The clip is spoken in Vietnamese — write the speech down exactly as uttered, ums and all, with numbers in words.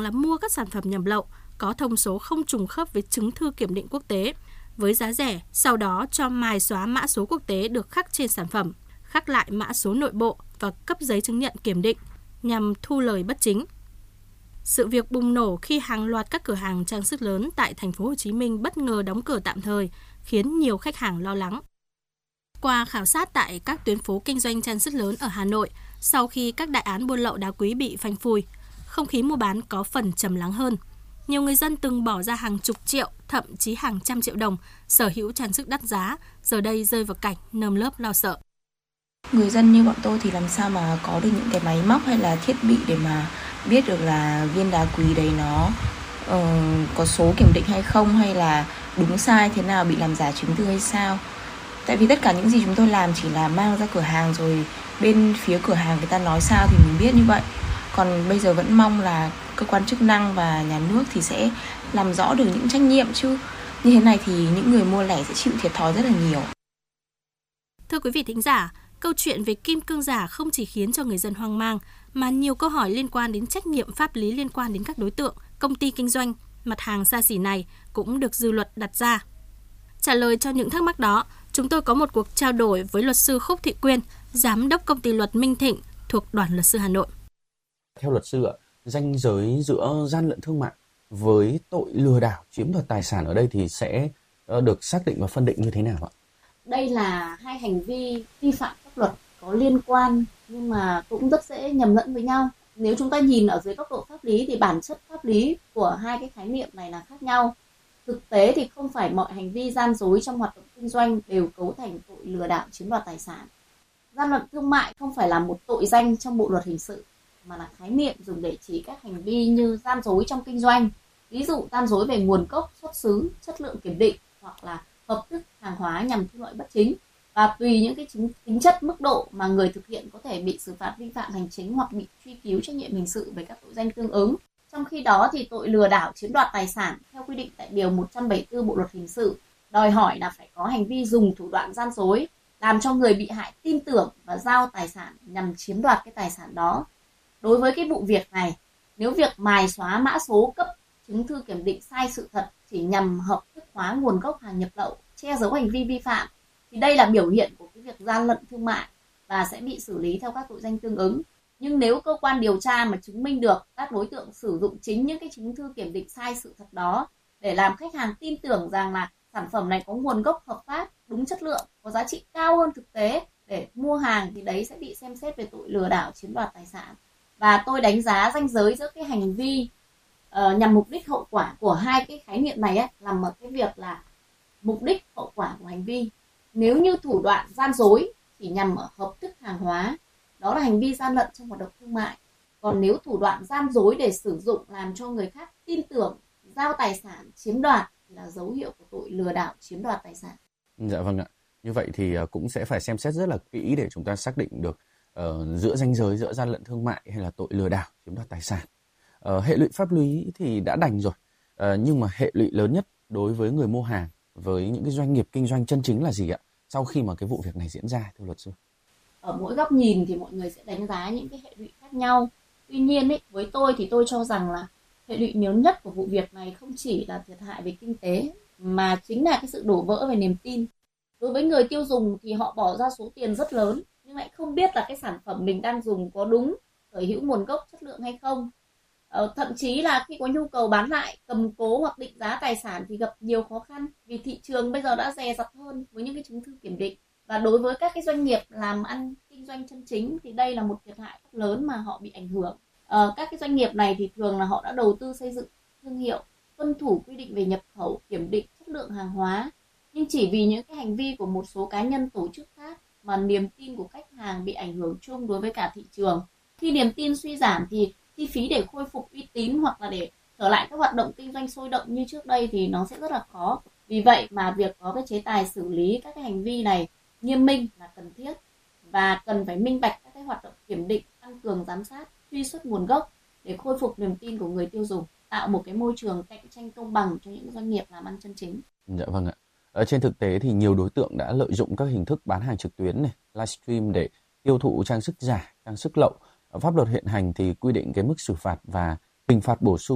là mua các sản phẩm nhập lậu có thông số không trùng khớp với chứng thư kiểm định quốc tế với giá rẻ, sau đó cho mài xóa mã số quốc tế được khắc trên sản phẩm, khắc lại mã số nội bộ và cấp giấy chứng nhận kiểm định nhằm thu lời bất chính. Sự việc bùng nổ khi hàng loạt các cửa hàng trang sức lớn tại thành phố Hồ Chí Minh bất ngờ đóng cửa tạm thời, khiến nhiều khách hàng lo lắng. Qua khảo sát tại các tuyến phố kinh doanh trang sức lớn ở Hà Nội, sau khi các đại án buôn lậu đá quý bị phanh phui, không khí mua bán có phần trầm lắng hơn. Nhiều người dân từng bỏ ra hàng chục triệu, thậm chí hàng trăm triệu đồng sở hữu trang sức đắt giá, giờ đây rơi vào cảnh nơm lớp lo sợ. Người dân như bọn tôi thì làm sao mà có được những cái máy móc hay là thiết bị để mà biết được là viên đá quý đấy nó uh, có số kiểm định hay không, hay là đúng sai thế nào, bị làm giả chứng từ hay sao. Tại vì tất cả những gì chúng tôi làm chỉ là mang ra cửa hàng rồi bên phía cửa hàng người ta nói sao thì mình biết như vậy. Còn bây giờ vẫn mong là cơ quan chức năng và nhà nước thì sẽ làm rõ được những trách nhiệm, chứ như thế này thì những người mua lẻ sẽ chịu thiệt thòi rất là nhiều. Thưa quý vị thính giả, câu chuyện về kim cương giả không chỉ khiến cho người dân hoang mang, mà nhiều câu hỏi liên quan đến trách nhiệm pháp lý liên quan đến các đối tượng, công ty kinh doanh mặt hàng xa xỉ này cũng được dư luận đặt ra. Trả lời cho những thắc mắc đó, chúng tôi có một cuộc trao đổi với luật sư Khúc Thị Quyên, giám đốc công ty luật Minh Thịnh thuộc Đoàn Luật sư Hà Nội. Theo luật sư ạ, ranh giới giữa gian lận thương mại với tội lừa đảo chiếm đoạt tài sản ở đây thì sẽ được xác định và phân định như thế nào ạ? Đây là hai hành vi vi phạm pháp luật có liên quan nhưng mà cũng rất dễ nhầm lẫn với nhau. Nếu chúng ta nhìn ở dưới góc độ pháp lý thì bản chất pháp lý của hai cái khái niệm này là khác nhau. Thực tế thì không phải mọi hành vi gian dối trong hoạt động kinh doanh đều cấu thành tội lừa đảo chiếm đoạt tài sản. Gian lận thương mại không phải là một tội danh trong bộ luật hình sự, mà là khái niệm dùng để chỉ các hành vi như gian dối trong kinh doanh, ví dụ gian dối về nguồn gốc, xuất xứ, chất lượng kiểm định hoặc là hợp thức hàng hóa nhằm thu lợi bất chính. Và tùy những cái chính, tính chất mức độ mà người thực hiện có thể bị xử phạt vi phạm hành chính hoặc bị truy cứu trách nhiệm hình sự về các tội danh tương ứng. Trong khi đó thì tội lừa đảo chiếm đoạt tài sản theo quy định tại điều một trăm bảy mươi tư Bộ luật hình sự đòi hỏi là phải có hành vi dùng thủ đoạn gian dối làm cho người bị hại tin tưởng và giao tài sản nhằm chiếm đoạt cái tài sản đó. Đối với cái vụ việc này, nếu việc mài xóa mã số cấp chứng thư kiểm định sai sự thật chỉ nhằm hợp thức hóa nguồn gốc hàng nhập lậu, che giấu hành vi vi phạm, thì đây là biểu hiện của cái việc gian lận thương mại và sẽ bị xử lý theo các tội danh tương ứng. Nhưng nếu cơ quan điều tra mà chứng minh được các đối tượng sử dụng chính những cái chứng thư kiểm định sai sự thật đó để làm khách hàng tin tưởng rằng là sản phẩm này có nguồn gốc hợp pháp, đúng chất lượng, có giá trị cao hơn thực tế để mua hàng, thì đấy sẽ bị xem xét về tội lừa đảo chiếm đoạt tài sản. Và tôi đánh giá ranh giới giữa cái hành vi uh, nhằm mục đích hậu quả của hai cái khái niệm này ấy, nằm ở cái việc là mục đích hậu quả của hành vi. Nếu như thủ đoạn gian dối chỉ nhằm ở hợp thức hàng hóa, đó là hành vi gian lận trong hoạt động thương mại. Còn nếu thủ đoạn gian dối để sử dụng làm cho người khác tin tưởng, giao tài sản, chiếm đoạt thì là dấu hiệu của tội lừa đảo chiếm đoạt tài sản. Dạ vâng ạ. Như vậy thì cũng sẽ phải xem xét rất là kỹ để chúng ta xác định được uh, giữa ranh giới giữa gian lận thương mại hay là tội lừa đảo chiếm đoạt tài sản. Uh, hệ lụy pháp lý thì đã đành rồi, uh, nhưng mà hệ lụy lớn nhất đối với người mua hàng, với những cái doanh nghiệp kinh doanh chân chính là gì ạ? Sau khi mà cái vụ việc này diễn ra, thưa luật sư. Ở mỗi góc nhìn thì mọi người sẽ đánh giá những cái hệ lụy khác nhau. Tuy nhiên ấy, với tôi thì tôi cho rằng là hệ lụy lớn nhất của vụ việc này không chỉ là thiệt hại về kinh tế, mà chính là cái sự đổ vỡ về niềm tin. Đối với người tiêu dùng thì họ bỏ ra số tiền rất lớn nhưng lại không biết là cái sản phẩm mình đang dùng có đúng, sở hữu nguồn gốc, chất lượng hay không. Ờ, thậm chí là khi có nhu cầu bán lại, cầm cố hoặc định giá tài sản thì gặp nhiều khó khăn vì thị trường bây giờ đã dè dặt hơn với những cái chứng thư kiểm định. Và đối với các cái doanh nghiệp làm ăn kinh doanh chân chính thì đây là một thiệt hại rất lớn mà họ bị ảnh hưởng. Ờ, các cái doanh nghiệp này thì thường là họ đã đầu tư xây dựng thương hiệu, tuân thủ quy định về nhập khẩu, kiểm định chất lượng hàng hóa. Nhưng chỉ vì những cái hành vi của một số cá nhân, tổ chức khác mà niềm tin của khách hàng bị ảnh hưởng chung đối với cả thị trường. Khi niềm tin suy giảm thì chi phí để khôi phục uy tín hoặc là để trở lại các hoạt động kinh doanh sôi động như trước đây thì nó sẽ rất là khó. Vì vậy mà việc có cái chế tài xử lý các cái hành vi này nghiêm minh là cần thiết và cần phải minh bạch các cái hoạt động kiểm định, tăng cường giám sát, truy xuất nguồn gốc để khôi phục niềm tin của người tiêu dùng, tạo một cái môi trường cạnh tranh công bằng cho những doanh nghiệp làm ăn chân chính. Dạ vâng ạ. Ở trên thực tế thì nhiều đối tượng đã lợi dụng các hình thức bán hàng trực tuyến này, livestream để tiêu thụ trang sức giả, trang sức lậu. Pháp luật hiện hành thì quy định cái mức xử phạt và hình phạt bổ sung